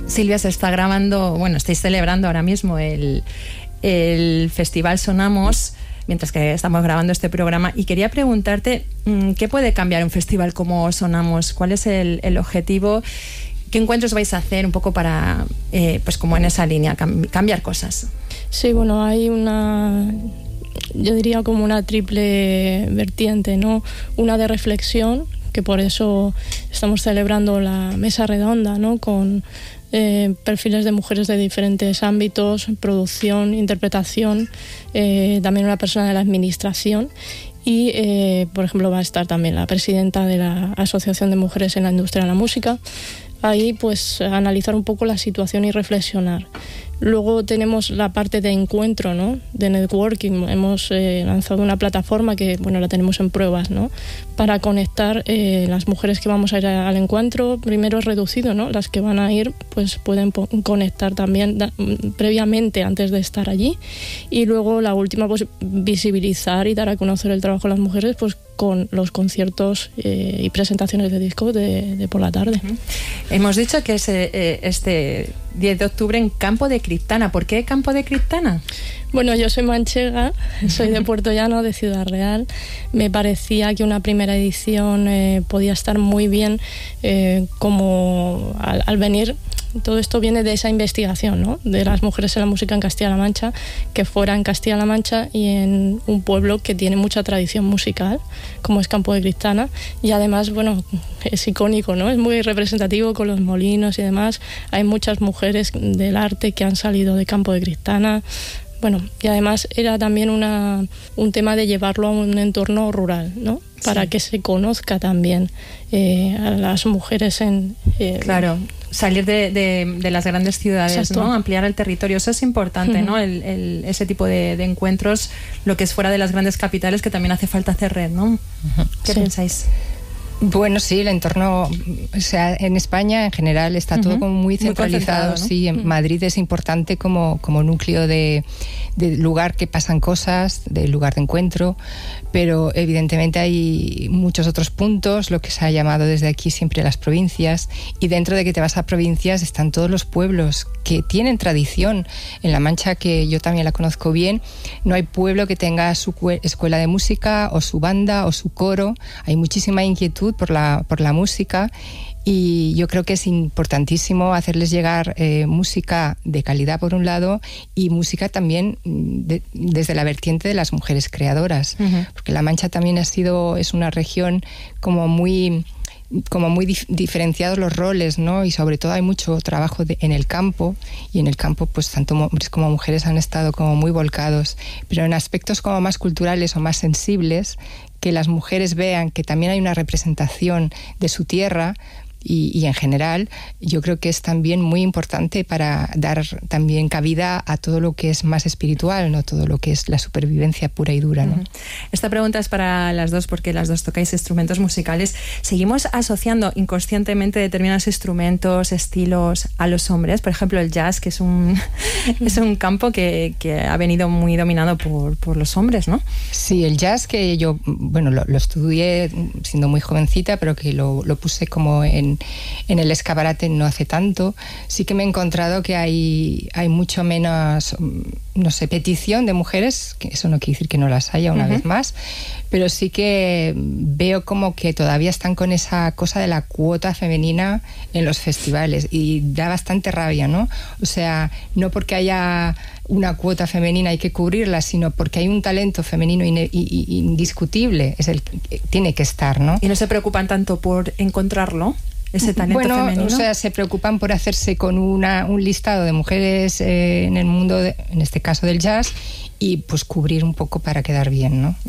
Silvia, se está grabando, bueno, estáis celebrando ahora mismo el Festival Sonamos, mientras que estamos grabando este programa, y quería preguntarte, ¿qué puede cambiar un festival como Sonamos? ¿Cuál es el objetivo? ¿Qué encuentros vais a hacer un poco para, pues como en esa línea, cambiar cosas? Sí, bueno, hay yo diría como una triple vertiente, ¿no? Una de reflexión, que por eso estamos celebrando la mesa redonda, ¿no? Con perfiles de mujeres de diferentes ámbitos, producción, interpretación, también una persona de la administración. Y, por ejemplo, va a estar también la presidenta de la Asociación de Mujeres en la Industria de la Música. Ahí, pues, analizar un poco la situación y reflexionar. Luego tenemos la parte de encuentro, ¿no? De networking. Hemos lanzado una plataforma que, bueno, la tenemos en pruebas, ¿no? Para conectar las mujeres que vamos a ir al encuentro. Primero es reducido, ¿no? Las que van a ir, pues pueden conectar también previamente antes de estar allí. Y luego la última, pues visibilizar y dar a conocer el trabajo de las mujeres, pues con los conciertos y presentaciones de discos de por la tarde. Hemos dicho que es este 10 de octubre en Campo de Criptana. ¿Por qué Campo de Criptana? Bueno, yo soy manchega, soy de Puerto Llano, de Ciudad Real. Me parecía que una primera edición podía estar muy bien, como al venir. Todo esto viene de esa investigación, ¿no? De las mujeres en la música en Castilla-La Mancha, que fuera en Castilla-La Mancha y en un pueblo que tiene mucha tradición musical, como es Campo de Criptana, y además, bueno, es icónico, ¿no? Es muy representativo con los molinos y demás. Hay muchas mujeres del arte que han salido de Campo de Criptana. Bueno, y además era también un tema de llevarlo a un entorno rural, ¿no? Para que se conozca también a las mujeres claro, salir de las grandes ciudades. Exacto. ¿No? Ampliar el territorio, eso es importante, ¿no? Ese tipo de encuentros, lo que es fuera de las grandes capitales, que también hace falta hacer red, ¿no? ¿Qué pensáis? Bueno, sí, el entorno, o sea, en España en general está todo como muy centralizado, ¿no? Sí, en Madrid es importante como núcleo de lugar que pasan cosas, de lugar de encuentro, pero evidentemente hay muchos otros puntos, lo que se ha llamado desde aquí siempre las provincias, y dentro de que te vas a provincias están todos los pueblos que tienen tradición. En La Mancha, que yo también la conozco bien, no hay pueblo que tenga su escuela de música o su banda o su coro. Hay muchísima inquietud por la música, y yo creo que es importantísimo hacerles llegar música de calidad por un lado, y música también desde la vertiente de las mujeres creadoras, porque La Mancha también es una región como muy diferenciados los roles, ¿no? Y sobre todo hay mucho trabajo en el campo, y en el campo pues tanto hombres como mujeres han estado como muy volcados, pero en aspectos como más culturales o más sensibles, que las mujeres vean que también hay una representación de su tierra y en general, yo creo que es también muy importante para dar también cabida a todo lo que es más espiritual, no todo lo que es la supervivencia pura y dura, ¿no? Esta pregunta es para las dos, porque las dos tocáis instrumentos musicales. ¿Seguimos asociando inconscientemente determinados instrumentos, estilos a los hombres? Por ejemplo, el jazz, que es un campo que ha venido muy dominado por los hombres, ¿no? Sí, el jazz, que yo, bueno, lo estudié siendo muy jovencita, pero que lo puse como en el escaparate no hace tanto. Sí que me he encontrado que hay mucho menos, no sé, petición de mujeres, que eso no quiere decir que no las haya una vez más, pero sí que veo como que todavía están con esa cosa de la cuota femenina en los festivales, y da bastante rabia, ¿no? O sea, no porque haya una cuota femenina hay que cubrirla, sino porque hay un talento femenino indiscutible, tiene que estar, ¿no? ¿Y no se preocupan tanto por encontrarlo, ese talento femenino? O sea, se preocupan por hacerse con un listado de mujeres en el mundo, en este caso del jazz, y pues cubrir un poco para quedar bien, ¿no?